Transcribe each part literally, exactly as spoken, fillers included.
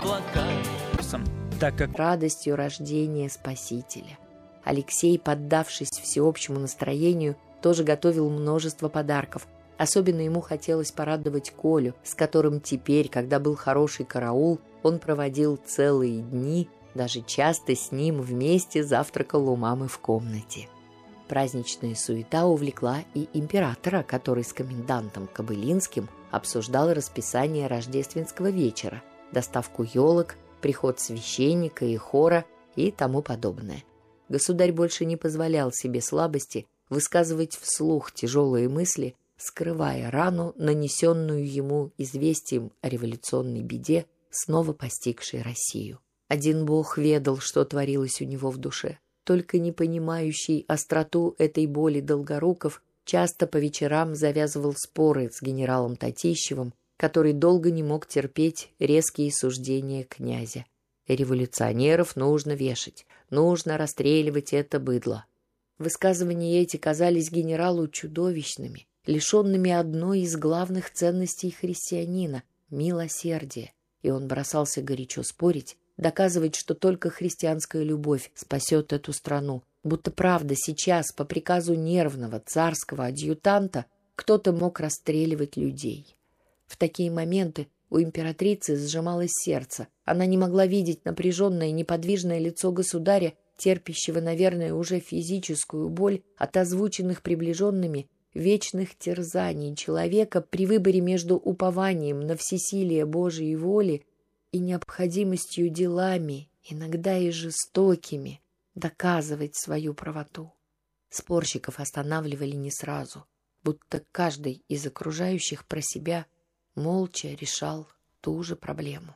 так как радостью рождения Спасителя. Алексей, поддавшись всеобщему настроению, тоже готовил множество подарков. Особенно ему хотелось порадовать Колю, с которым теперь, когда был хороший караул, он проводил целые дни, даже часто с ним вместе завтракал у мамы в комнате. Праздничная суета увлекла и императора, который с комендантом Кобылинским обсуждал расписание рождественского вечера, доставку елок, приход священника и хора и тому подобное. Государь больше не позволял себе слабости высказывать вслух тяжелые мысли, скрывая рану, нанесенную ему известием о революционной беде, снова постигшей Россию. Один Бог ведал, что творилось у него в душе. Только не понимающий остроту этой боли Долгоруков часто по вечерам завязывал споры с генералом Татищевым, который долго не мог терпеть резкие суждения князя. Революционеров нужно вешать, нужно расстреливать это быдло. Высказывания эти казались генералу чудовищными, лишенными одной из главных ценностей христианина – милосердия, и он бросался горячо спорить, доказывать, что только христианская любовь спасет эту страну, будто правда сейчас по приказу нервного царского адъютанта кто-то мог расстреливать людей. В такие моменты у императрицы сжималось сердце. Она не могла видеть напряженное, неподвижное лицо государя, терпящего, наверное, уже физическую боль от озвученных приближенными вечных терзаний человека при выборе между упованием на всесилие Божией воли и необходимостью делами, иногда и жестокими, доказывать свою правоту. Спорщиков останавливали не сразу, будто каждый из окружающих про себя молча решал ту же проблему.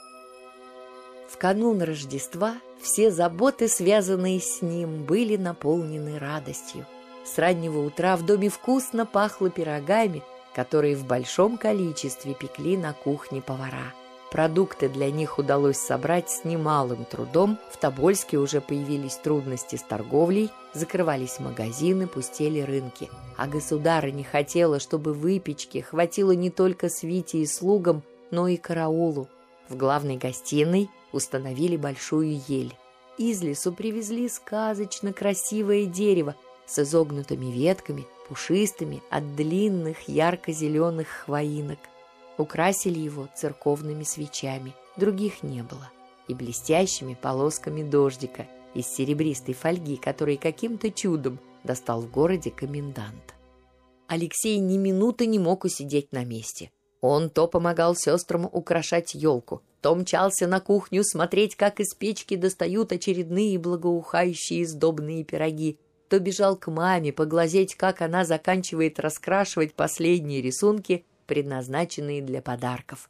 В канун Рождества все заботы, связанные с ним, были наполнены радостью. С раннего утра в доме вкусно пахло пирогами, которые в большом количестве пекли на кухне повара. Продукты для них удалось собрать с немалым трудом. В Тобольске уже появились трудности с торговлей, закрывались магазины, пустели рынки. А государыня хотела, чтобы выпечки хватило не только свите и слугам, но и караулу. В главной гостиной установили большую ель. Из лесу привезли сказочно красивое дерево с изогнутыми ветками, пушистыми от длинных ярко-зеленых хвоинок. Украсили его церковными свечами, других не было, и блестящими полосками дождика из серебристой фольги, которые каким-то чудом достал в городе комендант. Алексей ни минуты не мог усидеть на месте. Он то помогал сестрам украшать елку, то мчался на кухню смотреть, как из печки достают очередные благоухающие сдобные пироги, то бежал к маме поглазеть, как она заканчивает раскрашивать последние рисунки, предназначенные для подарков.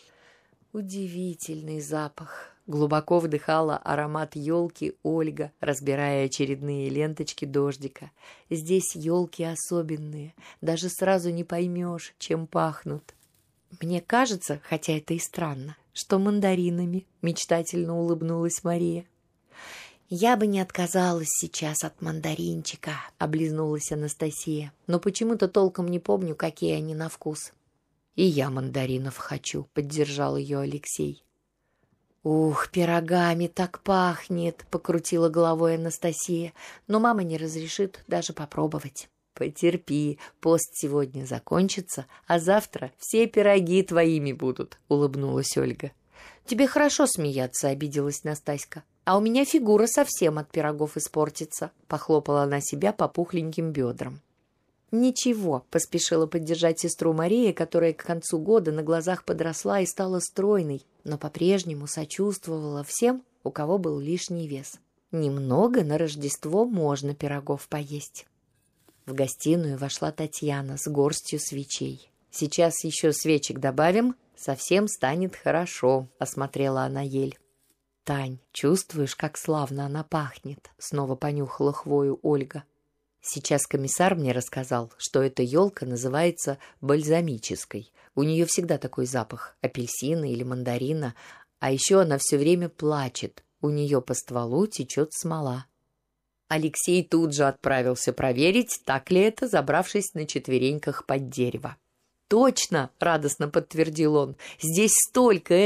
Удивительный запах. Глубоко вдыхала аромат елки Ольга, разбирая очередные ленточки дождика. Здесь елки особенные, даже сразу не поймешь, чем пахнут. Мне кажется, хотя это и странно, что мандаринами, мечтательно улыбнулась Мария. «Я бы не отказалась сейчас от мандаринчика», — облизнулась Анастасия. «Но почему-то толком не помню, какие они на вкус». «И я мандаринов хочу», — поддержал ее Алексей. «Ух, пирогами так пахнет», — покрутила головой Анастасия. «Но мама не разрешит даже попробовать». «Потерпи, пост сегодня закончится, а завтра все пироги твоими будут», — улыбнулась Ольга. «Тебе хорошо смеяться», — обиделась Настаська. «А у меня фигура совсем от пирогов испортится», — похлопала она себя по пухленьким бедрам. «Ничего», — поспешила поддержать сестру Мария, которая к концу года на глазах подросла и стала стройной, но по-прежнему сочувствовала всем, у кого был лишний вес. «Немного на Рождество можно пирогов поесть». В гостиную вошла Татьяна с горстью свечей. «Сейчас еще свечек добавим, совсем станет хорошо», — осмотрела она ель. «Тань, чувствуешь, как славно она пахнет?» — снова понюхала хвою Ольга. «Сейчас комиссар мне рассказал, что эта елка называется бальзамической. У нее всегда такой запах — апельсина или мандарина, а еще она все время плачет, у нее по стволу течет смола». Алексей тут же отправился проверить, так ли это, забравшись на четвереньках под дерево. «Точно!» — радостно подтвердил он. «Здесь столько